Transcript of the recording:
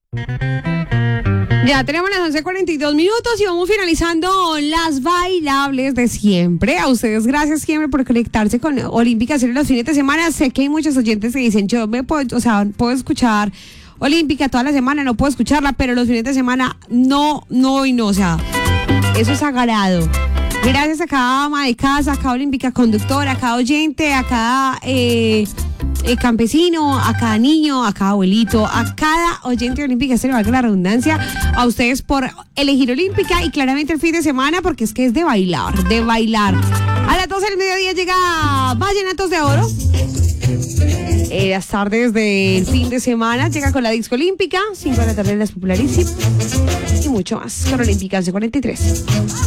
Ya tenemos las 11:42 y vamos finalizando las bailables de siempre. A ustedes gracias siempre por conectarse con Olímpica Estéreo los fines de semana. Sé que hay muchos oyentes que dicen, puedo escuchar Olímpica toda la semana, no puedo escucharla, pero los fines de semana no, o sea, eso es sagrado. Gracias a cada ama de casa, a cada Olímpica conductora, a cada oyente, a cada campesino, a cada niño, a cada abuelito, a cada oyente de Olímpica Estéreo, valga la redundancia, a ustedes por elegir Olímpica y claramente el fin de semana porque es que es de bailar. A las 12 del mediodía llega Vallenatos de Oro. Las tardes del fin de semana llega con la disco olímpica, 5 de la tarde las popularísimas y mucho más con Olímpica 43.